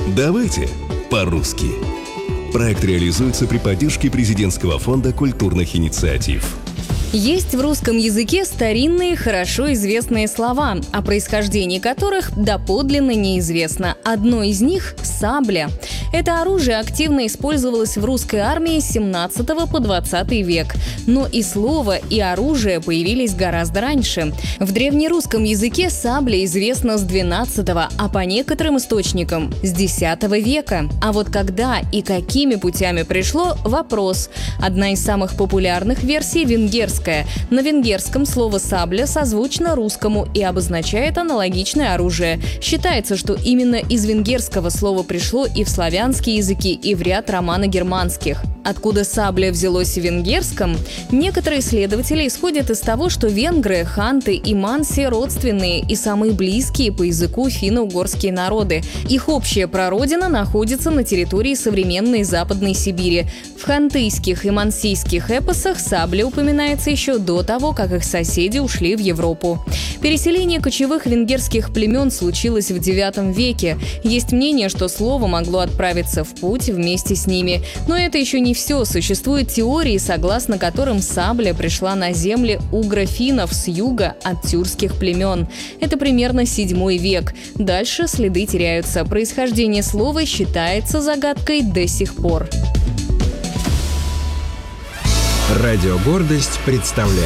Давайте по-русски. Проект реализуется при поддержке Президентского фонда культурных инициатив. Есть в русском языке старинные, хорошо известные слова, о происхождении которых доподлинно неизвестно. Одно из них – сабля. Это оружие активно использовалось в русской армии с 17 по 20 век. Но и слово, и оружие появились гораздо раньше. В древнерусском языке сабля известна с 12, а по некоторым источникам – с 10 века. А вот когда и какими путями пришло – вопрос. Одна из самых популярных версий – венгерская. На венгерском слово «сабля» созвучно русскому и обозначает аналогичное оружие. Считается, что именно из венгерского слова пришло и в славянские языки, и в ряд романо-германских. Откуда сабля взялось в венгерском? Некоторые исследователи исходят из того, что венгры, ханты и манси – родственные и самые близкие по языку финно-угорские народы. Их общая прародина находится на территории современной Западной Сибири. В хантыйских и мансийских эпосах сабля упоминается еще до того, как их соседи ушли в Европу. Переселение кочевых венгерских племен случилось в IX веке. Есть мнение, что слово могло отправиться в путь вместе с ними. Но это еще не все. Существуют теории, согласно которым сабля пришла на земли угро-финнов с юга от тюркских племен. Это примерно VII век. Дальше следы теряются. Происхождение слова считается загадкой до сих пор. Радио «Гордость» представляет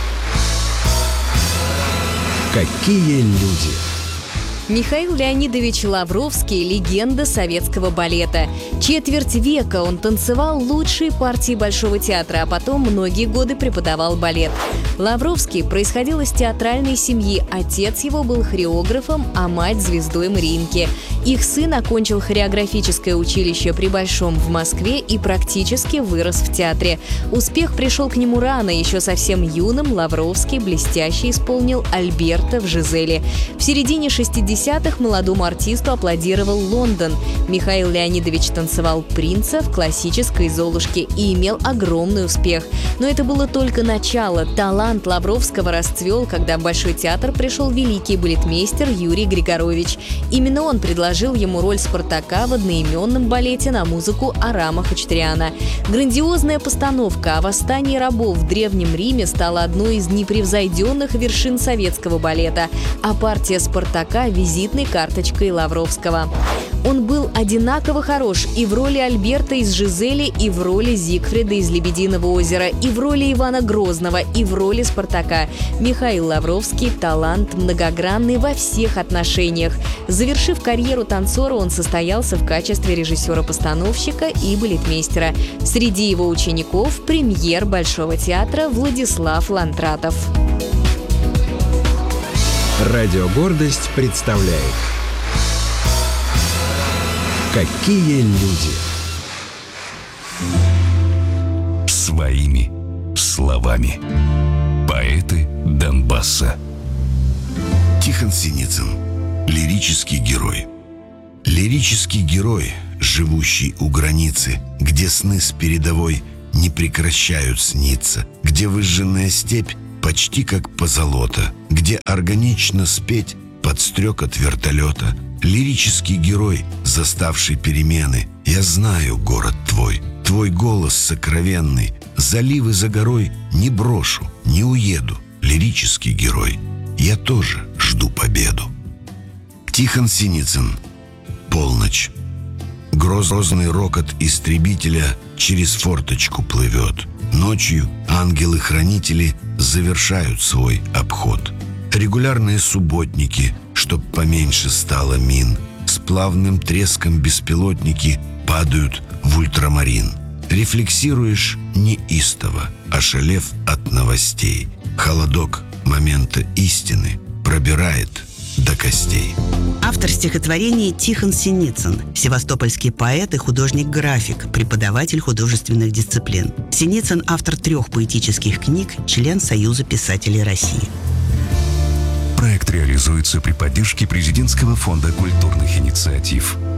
«Какие люди». Михаил Леонидович Лавровский – легенда советского балета. Четверть века он танцевал лучшие партии Большого театра, а потом многие годы преподавал балет. Лавровский происходил из театральной семьи. Отец его был хореографом, а мать – звездой Мариинки. Их сын окончил хореографическое училище при Большом в Москве и практически вырос в театре. Успех пришел к нему рано, еще совсем юным Лавровский блестяще исполнил Альберта в «Жизели». В середине 60-х молодому артисту аплодировал Лондон. Михаил Леонидович танцевал принца в классической «Золушке» и имел огромный успех. Но это было только начало. Талант Лавровского расцвел, когда в Большой театр пришел великий балетмейстер Юрий Григорович. Именно он предложил ему роль Спартака в одноименном балете на музыку Арама Хачатуряна. Грандиозная постановка о восстании рабов в Древнем Риме стала одной из непревзойденных вершин советского балета, а партия Спартака – визитной карточкой Лавровского. Он был одинаково хорош и в роли Альберта из «Жизели», и в роли Зигфрида из «Лебединого озера», и в роли Ивана Грозного, и в роли Спартака. Михаил Лавровский – талант многогранный во всех отношениях. Завершив карьеру танцора, он состоялся в качестве режиссера-постановщика и балетмейстера. Среди его учеников – премьер Большого театра Владислав Лантратов. Радио «Гордость» представляет «Какие люди». Своими словами. Поэты Донбасса. Тихон Синицын. Лирический герой. Лирический герой, живущий у границы, где сны с передовой не прекращают сниться, где выжженная степь почти как позолота, где органично спеть под стрекот вертолета. Лирический герой, заставший перемены. Я знаю город твой, твой голос сокровенный. Заливы за горой не брошу, не уеду. Лирический герой, я тоже жду победу. Тихон Синицын. Полночь. Грозный рокот истребителя через форточку плывет. Ночью ангелы-хранители завершают свой обход. Регулярные субботники, чтоб поменьше стало мин. С плавным треском беспилотники падают в ультрамарин. Рефлексируешь неистово, ошалев от новостей. Холодок момента истины пробирает до костей. Автор стихотворений Тихон Синицын, севастопольский поэт и художник-график, преподаватель художественных дисциплин. Синицын – автор 3 поэтических книг, член Союза писателей России. Проект реализуется при поддержке Президентского фонда культурных инициатив.